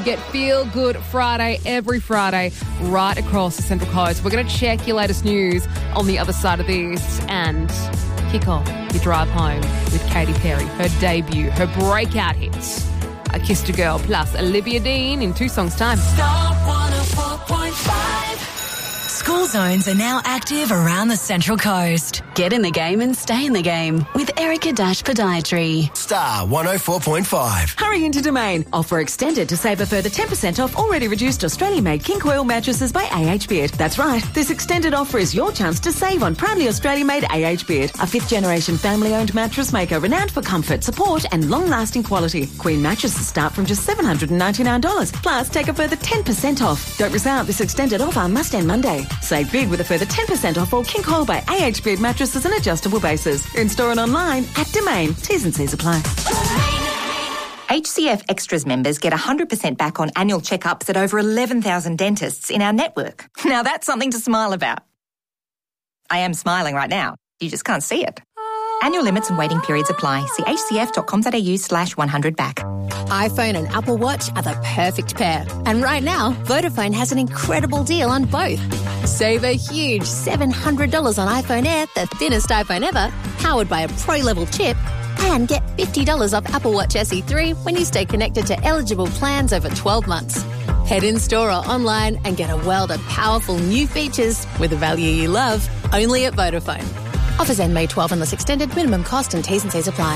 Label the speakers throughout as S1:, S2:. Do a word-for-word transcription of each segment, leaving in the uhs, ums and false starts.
S1: Get Feel Good Friday every Friday right across the Central Coast. We're going to check your latest news on the other side of this and kick off your drive home with Katy Perry, her debut, her breakout hits. I Kissed a Girl plus Olivia Dean in two songs' time.
S2: Star one oh four point five.
S3: School zones are now active around the Central Coast.
S4: Get in the game and stay in the game with Erica Dash Podiatry.
S5: Star one oh four point five.
S6: Hurry into Domain. Offer extended to save a further ten percent off already reduced Australian-made King Coil mattresses by A H Beard. That's right. This extended offer is your chance to save on proudly Australian-made A H Beard, a fifth-generation family-owned mattress maker renowned for comfort, support and long-lasting quality. Queen mattresses start from just seven hundred ninety-nine dollars. Plus, take a further ten percent off. Don't miss out. This extended offer must end Monday. Save big with a further ten percent off all King Coil by A H Beard mattresses and adjustable bases. In-store and online at Domain. T's and C's apply.
S7: H C F Extras members get one hundred percent back on annual checkups at over eleven thousand dentists in our network. Now that's something to smile about. I am smiling right now. You just can't see it. Annual limits and waiting periods apply. See hcf.com.au slash 100 back.
S8: iPhone and Apple Watch are the perfect pair. And right now, Vodafone has an incredible deal on both. Save a huge seven hundred dollars on iPhone Air, the thinnest iPhone ever, powered by a Pro-level chip, and get fifty dollars off Apple Watch S E three when you stay connected to eligible plans over twelve months. Head in-store or online and get a world of powerful new features with the value you love, only at Vodafone. Offers end May twelfth unless extended. Minimum cost and T's and C's apply.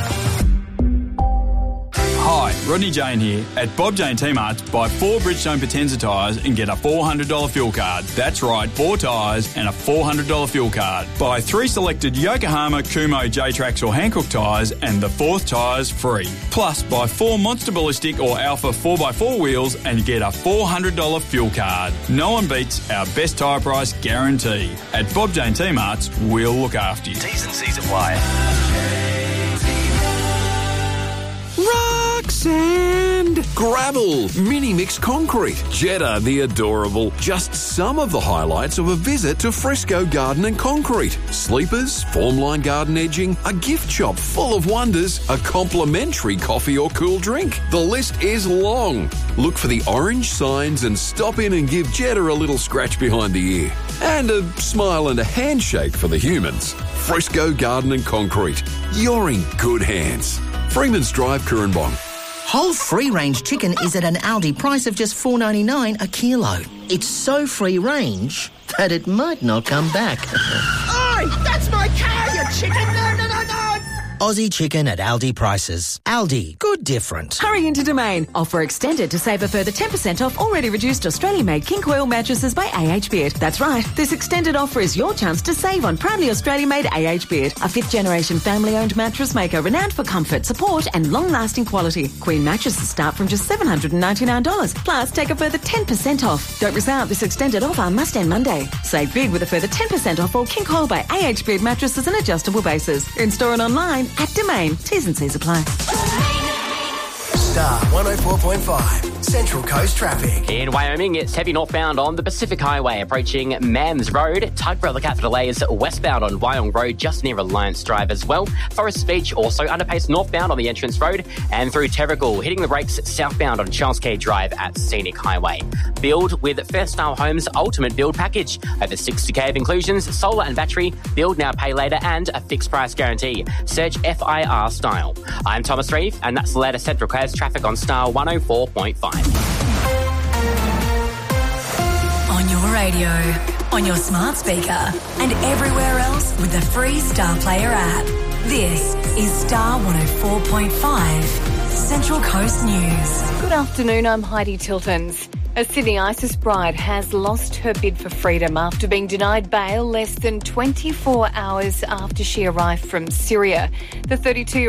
S9: Hi, Rodney Jane here. At Bob Jane T-Marts, buy four Bridgestone Potenza tyres and get a four hundred dollars fuel card. That's right, four tyres and a four hundred dollars fuel card. Buy three selected Yokohama, Kumo, J-Trax or Hankook tyres and the fourth tyre's free. Plus, buy four Monster Ballistic or Alpha four by four wheels and get a four hundred dollars fuel card. No one beats our best tyre price guarantee. At Bob Jane T-Marts, we'll look after you.
S5: T's and C's apply.
S10: Rock, sand, gravel, mini mix concrete, Jetta the adorable. Just some of the highlights of a visit to Fresco Garden and Concrete. Sleepers, formline garden edging, a gift shop full of wonders, a complimentary coffee or cool drink. The list is long. Look for the orange signs and stop in and give Jetta a little scratch behind the ear. And a smile and a handshake for the humans. Fresco Garden and Concrete. You're in good hands. Freeman's Drive, Currumbong.
S11: Whole free-range chicken is at an Aldi price of just four dollars ninety-nine a kilo. It's so free-range that it might not come back.
S12: Oi! That's my car, you chicken! No, no, no, no!
S11: Aussie chicken at Aldi prices. Aldi, good different.
S6: Hurry into Domain. Offer extended to save a further ten percent off already reduced Australian-made King Coil mattresses by A H Beard. That's right. This extended offer is your chance to save on proudly Australian-made A H Beard, a fifth-generation family-owned mattress maker renowned for comfort, support and long-lasting quality. Queen mattresses start from just seven hundred ninety-nine dollars. Plus, take a further ten percent off. Don't miss out. This extended offer must end Monday. Save big with a further ten percent off all King Coil by A H Beard mattresses and adjustable bases. In-store and online at Domain. T's and C's apply.
S5: Star one oh four point five. Central Coast traffic.
S13: In Wyoming, it's heavy northbound on the Pacific Highway approaching Mams Road. Tight for the capital A is westbound on Wyong Road just near Alliance Drive as well. Forest Beach also underpace northbound on the Entrance Road and through Terrigal, hitting the brakes southbound on Charles Key Drive at Scenic Highway. Build with First Style Homes Ultimate Build Package. Over sixty K of inclusions, solar and battery, build now, pay later and a fixed price guarantee. Search F I R Style. I'm Thomas Reeve and that's the latest Central Coast traffic on Star one oh four point five.
S3: On your radio, on your smart speaker, and everywhere else with the free Star Player app. This is Star one oh four point five, Central Coast News.
S1: Good afternoon, I'm Heidi Tiltons. A Sydney ISIS bride has lost her bid for freedom after being denied bail less than twenty-four hours after she arrived from Syria. The thirty-two